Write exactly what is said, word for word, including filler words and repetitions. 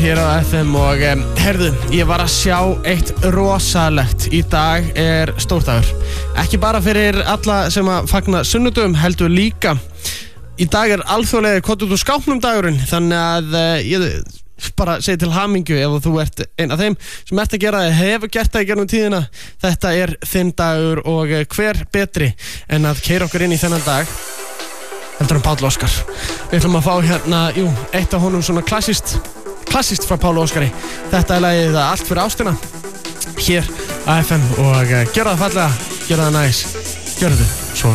hér á F M og um, herðu, ég var að sjá eitt rosalegt. Í dag er stórdagur. Ekki bara fyrir alla sem að fagna sunnudögum, heldur líka. Í dag er alþjóðlegi kottu úr skápnum dagurinn, þannig að uh, ég bara segi til hamingju ef þú ert einn af þeim sem ert að gera það, hefur gert það í gegnum tíðina. Þetta er þinn dagur og uh, hver betri en að keyra okkur inn í þennan dag heldur um Páll Óskar. Við ætlum að fá hérna, jú, eitt af honum svona klassist, klassist frá Páll Óskari. Þetta er lagið Allt fyrir ástina hér á F M og uh, gera það fallega, gera það næs, gjörðu svo vel.